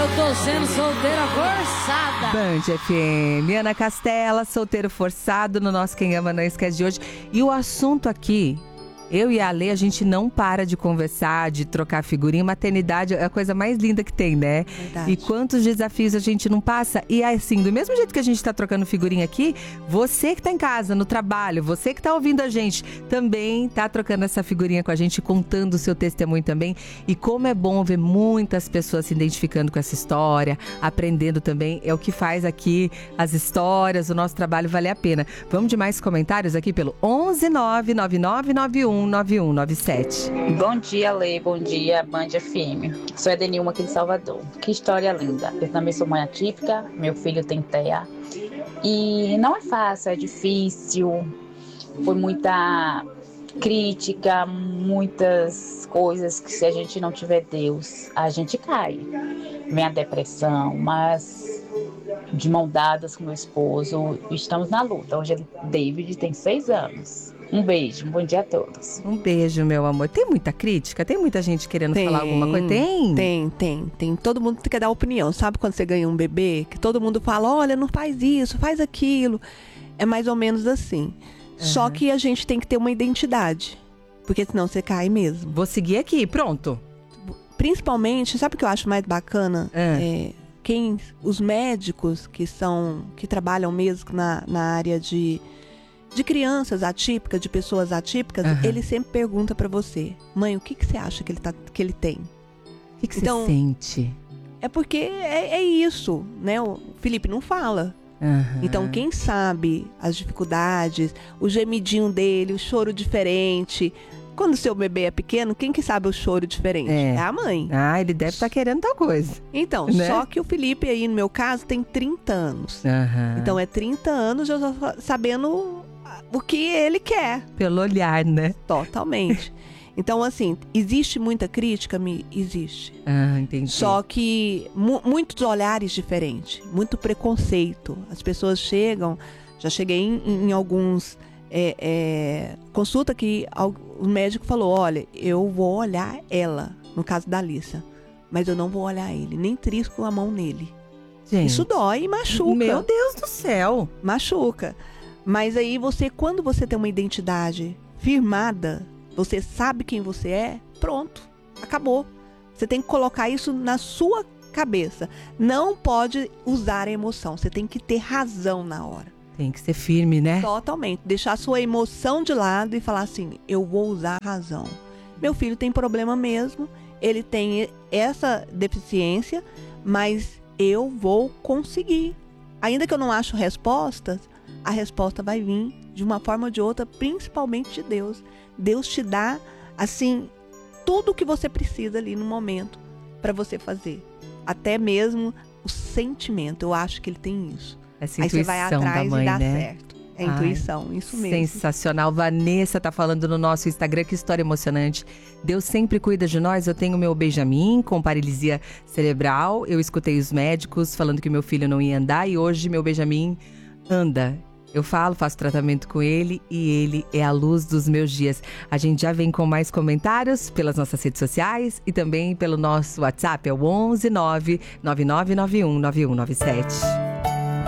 tô sendo solteira forçada. Band FM, Ana Castela, solteiro forçado no nosso Quem Ama Não Esquece de hoje. E o assunto aqui, eu e a Lê, a gente não para de conversar, de trocar figurinha. Maternidade é a coisa mais linda que tem, né? Verdade. E quantos desafios a gente não passa. E assim, do mesmo jeito que a gente tá trocando figurinha aqui, você que tá em casa, no trabalho, você que tá ouvindo a gente, também tá trocando essa figurinha com a gente, contando o seu testemunho também. E como é bom ver muitas pessoas se identificando com essa história, aprendendo também. É o que faz aqui as histórias, o nosso trabalho valer a pena. Vamos de mais comentários aqui pelo 11999919197. Bom dia, Lê. Bom dia, Band FM. Sou Edenilma aqui de Salvador. Que história linda. Eu também sou mãe atípica, meu filho tem TEA. E não é fácil, é difícil. Foi muita crítica, muitas coisas que se a gente não tiver Deus, a gente cai. Vem a depressão, mas de mão dadas com meu esposo, estamos na luta. Hoje David tem 6 anos. Um beijo, bom dia a todos. Um beijo, meu amor. Tem muita crítica? Tem muita gente querendo falar alguma coisa? Tem? Tem. Todo mundo quer dar opinião. Sabe quando você ganha um bebê? Que todo mundo fala, olha, não faz isso, faz aquilo. É mais ou menos assim. Só que a gente tem que ter uma identidade. Porque senão você cai mesmo. Vou seguir aqui, pronto. Principalmente, sabe o que eu acho mais bacana? Os médicos que trabalham mesmo na área de crianças atípicas, de pessoas atípicas, ele sempre pergunta pra você, mãe, o que você acha que ele tem? O que você sente? É porque é isso, né? O Felipe não fala. Então, quem sabe as dificuldades, o gemidinho dele, o choro diferente. Quando o seu bebê é pequeno, quem que sabe o choro diferente? É a mãe. Ah, ele deve estar querendo tal coisa. Então, né? Só que o Felipe aí, no meu caso, tem 30 anos. Então, é 30 anos já sabendo o que ele quer. Pelo olhar, né? Totalmente. Então, assim, existe muita crítica? Existe. Entendi. Só que muitos olhares diferentes, muito preconceito. As pessoas chegam, já cheguei em alguns consulta que o médico falou, olha, eu vou olhar ela, no caso da Alissa, mas eu não vou olhar ele, nem trisco a mão nele. Gente, isso dói e machuca. Meu Deus do céu. Machuca. Mas aí quando você tem uma identidade firmada, você sabe quem você é, pronto, acabou. Você tem que colocar isso na sua cabeça. Não pode usar a emoção, você tem que ter razão na hora. Tem que ser firme, né? Totalmente. Deixar a sua emoção de lado e falar assim, eu vou usar a razão. Meu filho tem problema mesmo, ele tem essa deficiência, mas eu vou conseguir. Ainda que eu não acho respostas, a resposta vai vir de uma forma ou de outra, principalmente de Deus. Deus te dá, assim, tudo o que você precisa ali no momento para você fazer. Até mesmo o sentimento, eu acho que ele tem isso. Essa aí intuição você vai atrás da mãe, e dá né? certo. É intuição, isso mesmo. Sensacional. Vanessa tá falando no nosso Instagram, que história emocionante. Deus sempre cuida de nós. Eu tenho meu Benjamin com paralisia cerebral. Eu escutei os médicos falando que meu filho não ia andar e hoje meu Benjamin anda. Eu faço tratamento com ele e ele é a luz dos meus dias. A gente já vem com mais comentários pelas nossas redes sociais e também pelo nosso WhatsApp, é o 11 999919197.